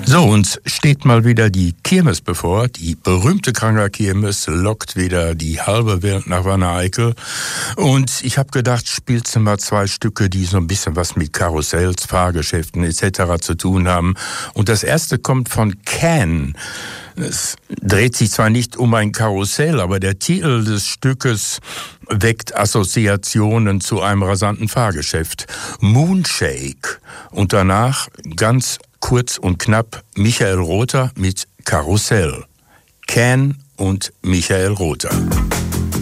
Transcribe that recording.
So, uns steht mal wieder die Kirmes bevor. Die berühmte Kranger Kirmes lockt wieder die halbe Welt nach Wanne-Eickel. Und ich habe gedacht, spielst du mal 2 Stücke, die so ein bisschen was mit Karussells, Fahrgeschäften etc. zu tun haben. Und das erste kommt von Can. Es dreht sich zwar nicht um ein Karussell, aber der Titel des Stückes weckt Assoziationen zu einem rasanten Fahrgeschäft. Moonshake. Und danach ganz kurz und knapp Michael Rother mit Karussell. Can und Michael Rother.